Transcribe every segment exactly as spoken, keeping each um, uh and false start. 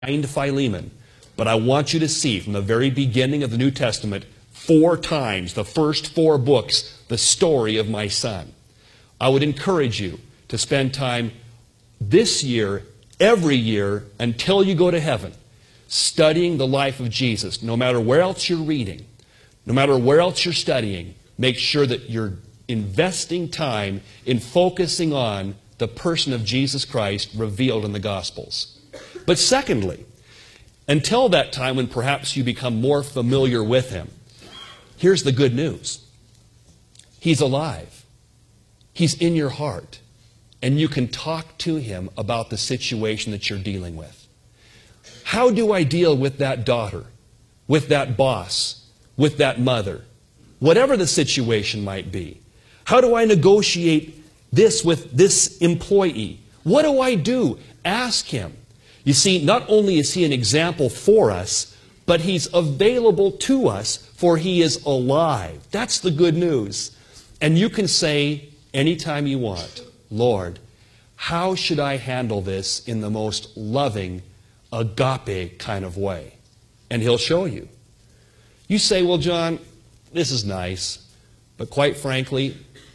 Philemon. But I want you to see from the very beginning of the New Testament, four times, the first four books, the story of my son. I would encourage you to spend time this year, every year, until you go to heaven, studying the life of Jesus. No matter where else you're reading, no matter where else you're studying, make sure that you're investing time in focusing on the person of Jesus Christ revealed in the Gospels. But secondly, until that time when perhaps you become more familiar with Him, here's the good news. He's alive. He's in your heart. And you can talk to Him about the situation that you're dealing with. How do I deal with that daughter, with that boss, with that mother, whatever the situation might be? How do I negotiate this with this employee? What do I do? Ask Him. You see, not only is He an example for us, but He's available to us, for He is alive. That's the good news. And you can say anytime you want, Lord, how should I handle this in the most loving, agape kind of way? And He'll show you. You say, well, John, this is nice, but quite frankly,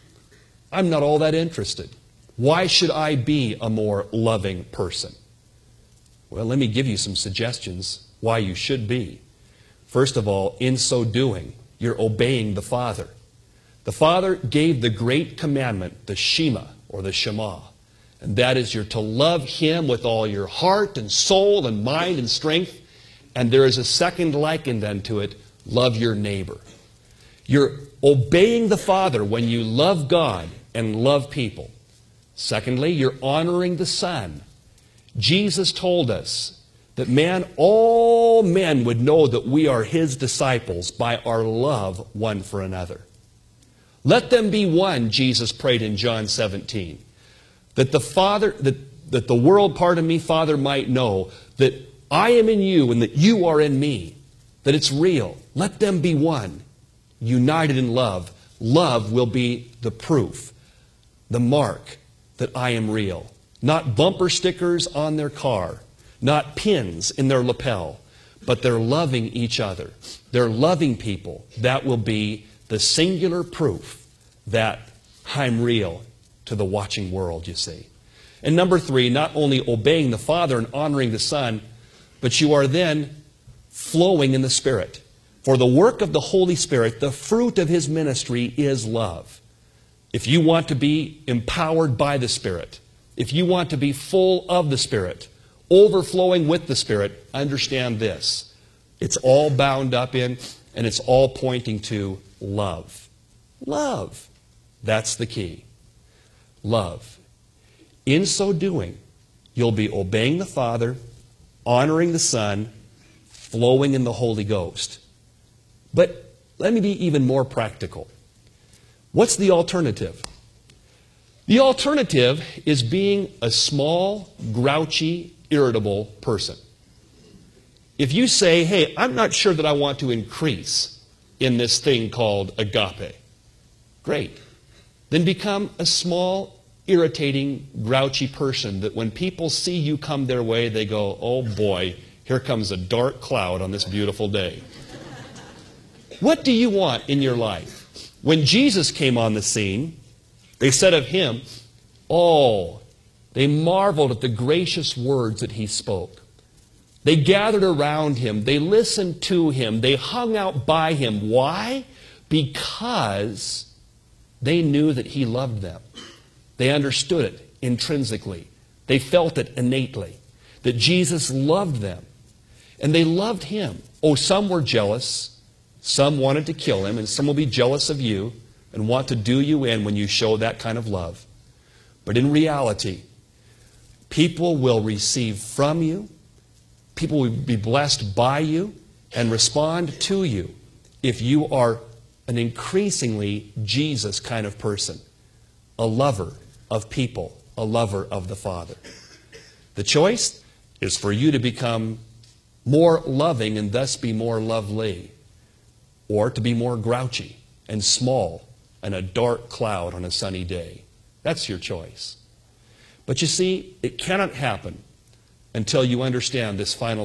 I'm not all that interested. Why should I be a more loving person? Well, let me give you some suggestions why you should be. First of all, in so doing, you're obeying the Father. The Father gave the great commandment, the Shema, or the Shema. And that is, you're to love Him with all your heart and soul and mind and strength. And there is a second likened unto it, love your neighbor. You're obeying the Father when you love God and love people. Secondly, you're honoring the Son. Jesus told us that man, all men would know that we are His disciples by our love one for another. Let them be one, Jesus prayed in John seventeen. That the Father, that, that the world, pardon me, Father, might know that I am in you and that you are in me. That it's real. Let them be one, united in love. Love will be the proof, the mark that I am real. Not bumper stickers on their car, not pins in their lapel, but they're loving each other. They're loving people. That will be the singular proof that I'm real to the watching world, you see. And number three, not only obeying the Father and honoring the Son, but you are then flowing in the Spirit. For the work of the Holy Spirit, the fruit of His ministry is love. If you want to be empowered by the Spirit, if you want to be full of the Spirit, overflowing with the Spirit, understand this. It's all bound up in, and it's all pointing to love. Love. That's the key. Love. In so doing, you'll be obeying the Father, honoring the Son, flowing in the Holy Ghost. But let me be even more practical. What's the alternative? The alternative is being a small, grouchy, irritable person. If you say, hey, I'm not sure that I want to increase in this thing called agape, great. Then become a small, irritating, grouchy person that when people see you come their way, they go, oh boy, here comes a dark cloud on this beautiful day. What do you want in your life? When Jesus came on the scene, they said of Him, oh, they marveled at the gracious words that He spoke. They gathered around Him. They listened to Him. They hung out by Him. Why? Because they knew that He loved them. They understood it intrinsically. They felt it innately, that Jesus loved them. And they loved Him. Oh, some were jealous. Some wanted to kill Him. And some will be jealous of you and want to do you in when you show that kind of love. But in reality, people will receive from you, people will be blessed by you and respond to you if you are an increasingly Jesus kind of person, a lover of people, a lover of the Father. The choice is for you to become more loving and thus be more lovely, or to be more grouchy and small and a dark cloud on a sunny day. That's your choice. But you see, it cannot happen until you understand this final